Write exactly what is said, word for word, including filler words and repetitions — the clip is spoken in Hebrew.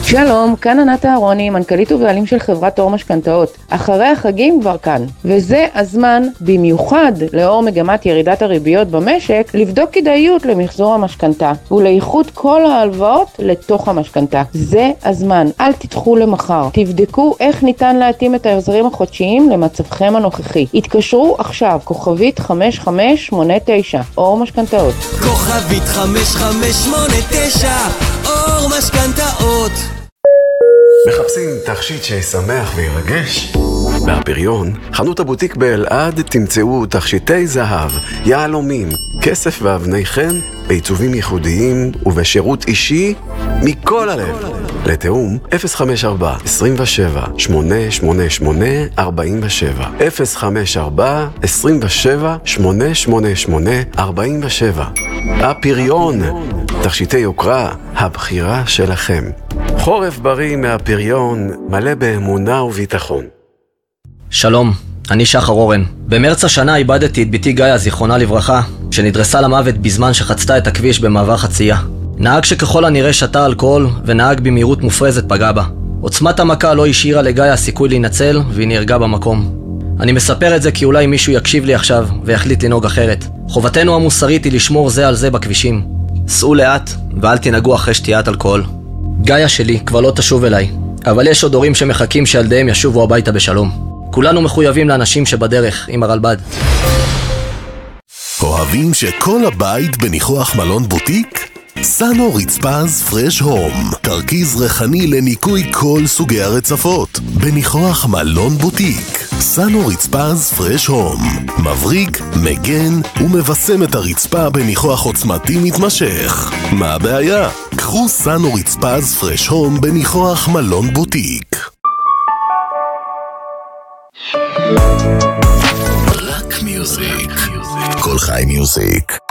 שלום, כאן ענת אהרוני, מנכ"לית ובעלים של חברת אור משכנתאות. אחרי החגים כבר כאן, וזה הזמן במיוחד לאור מגמת ירידת הריביות במשק לבדוק כדאיות למחזור המשכנתה ולאיחוד כל ההלוואות לתוך המשכנתה. זה הזמן, אל תדחו למחר. תבדקו איך ניתן להתאים את ההחזרים החודשיים למצבכם הנוכחי. התקשרו עכשיו, כוכבית חמש חמש שמונה תשע, אור משכנתאות. כוכבית חמש חמש שמונה תשע, אור משכנתאות. מחפשים תכשיט שישמח וירגש? בהפריון, חנות הבוטיק באלעד תמצאו תכשיטי זהב, יהלומים, כסף ואבני חן, בעיצובים ייחודיים ובשירות אישי מכל הלב. לתאום אפס חמש ארבע עשרים ושבע שמונה שמונה שמונה ארבעים ושבע אפס חמש ארבע עשרים ושבע שמונה שמונה שמונה ארבעים ושבע. הפריון, תכשיטי יוקרה, הבחירה שלכם. חורף בריא מהפריון, מלא באמונה וביטחון. שלום, אני שחר אורן. במרץ השנה איבדתי את ביתי גאיה, זיכרונה לברכה, שנדרסה למוות בזמן שחצתה את הכביש במעבר חצייה. נהג שככל הנראה שתה אלכוהול ונהג במהירות מופרזת פגע בה. עוצמת המכה לא השאירה לגאיה סיכוי להינצל והיא נהרגה במקום. אני מספר את זה כי אולי מישהו יקשיב לי עכשיו ויחליט לנהוג אחרת. חובתנו המוסרית היא לשמור זה על זה בכבישים. סעו לאט ואל תנהגו אחרי שתיית אלכוהול. גאיה שלי כבר לא תשוב אליי, אבל יש עוד הורים שמחכים שילדיהם ישובו הביתה בשלום. כולנו מחויבים לאנשים שבדרך עם הרלב"ד. אוהבים שכל הבית בניחוח מלון בוטיק? סאנו רצפז פרש הום, תרכיז ריחני לניקוי כל סוגי הרצפות בניחוח מלון בוטיק. סאנו רצפז פרש הום מבריק, מגן ומבסם את הרצפה בניחוח עוצמתי מתמשך. מה הבעיה? קחו סאנו רצפז פרש הום בניחוח מלון בוטיק. רק מיוזיק, כל חי מיוזיק.